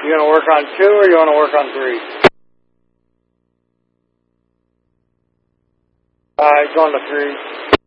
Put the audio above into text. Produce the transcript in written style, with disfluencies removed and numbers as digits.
You going to work on 2 or you want to work on 3? Going to 3.